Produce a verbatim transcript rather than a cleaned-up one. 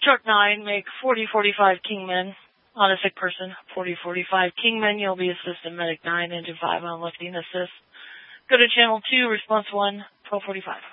Truck nine, make forty forty-five Kingman on a sick person. forty forty-five Kingman, you'll be assistant medic nine, engine five on lifting assist. Go to channel two, response one, twelve forty-five.